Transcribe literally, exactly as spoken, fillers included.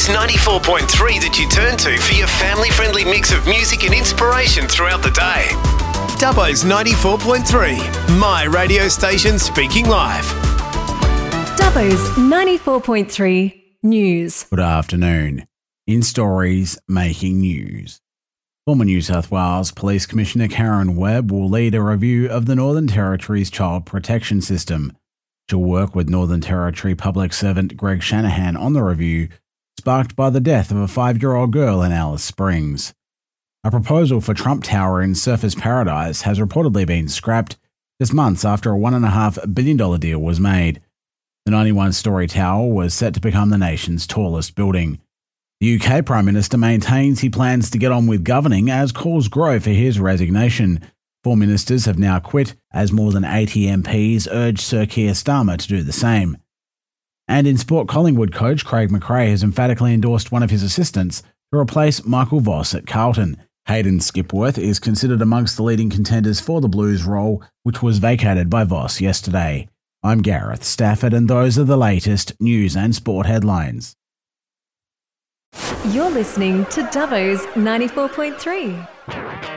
Dubbo's ninety-four point three that you turn to for your family-friendly mix of music and inspiration throughout the day. Dubbo's ninety-four point three, my radio station speaking live. Dubbo's ninety-four point three News. Good afternoon. In stories making news. Former New South Wales Police Commissioner Karen Webb will lead a review of the Northern Territory's child protection system. She'll work with Northern Territory Public Servant Greg Shanahan on the review, sparked by the death of a five-year-old girl in Alice Springs. A proposal for Trump Tower in Surfers Paradise has reportedly been scrapped just months after a one point five billion dollars deal was made. The ninety-one story tower was set to become the nation's tallest building. The U K Prime Minister maintains he plans to get on with governing as calls grow for his resignation. Four ministers have now quit as more than eighty M Ps urge Sir Keir Starmer to do the same. And in sport, Collingwood coach Craig McRae has emphatically endorsed one of his assistants to replace Michael Voss at Carlton. Hayden Skipworth is considered amongst the leading contenders for the Blues role, which was vacated by Voss yesterday. I'm Gareth Stafford, and those are the latest news and sport headlines. You're listening to Dubbo's ninety-four point three.